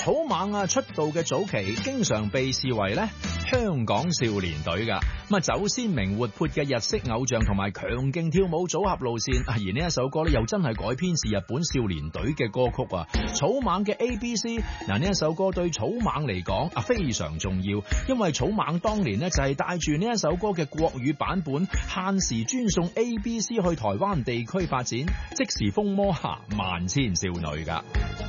草蜢啊出道嘅早期，經常被視為咧香港少年隊噶，咁啊走鮮明活潑嘅日式偶像同埋強勁跳舞組合路線，而呢一首歌咧又真係改編自日本少年隊嘅歌曲啊，草蜢嘅 ABC。嗱呢一首歌對草蜢嚟講啊非常重要，因為草蜢當年咧就係帶住呢一首歌嘅國語版本限時專送 ABC 去台灣地區發展，即時風魔下萬千少女噶。